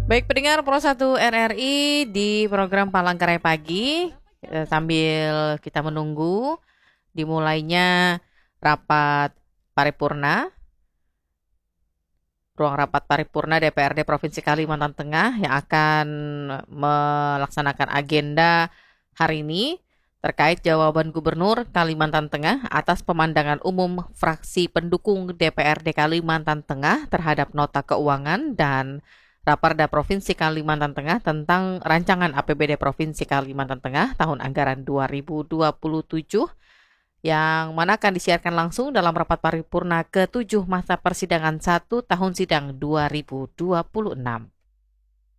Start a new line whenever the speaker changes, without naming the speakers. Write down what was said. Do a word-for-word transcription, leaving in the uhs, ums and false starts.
Baik pendengar Pro satu R R I di program Palangkaraya Pagi, eh, sambil kita menunggu dimulainya rapat paripurna, ruang rapat paripurna D P R D Provinsi Kalimantan Tengah yang akan melaksanakan agenda hari ini terkait jawaban Gubernur Kalimantan Tengah atas pemandangan umum fraksi pendukung D P R D Kalimantan Tengah terhadap nota keuangan dan Raperda Provinsi Kalimantan Tengah tentang rancangan A P B D Provinsi Kalimantan Tengah tahun anggaran dua ribu dua puluh tujuh yang mana akan disiarkan langsung dalam rapat paripurna ketujuh masa persidangan satu tahun sidang dua ribu dua puluh enam.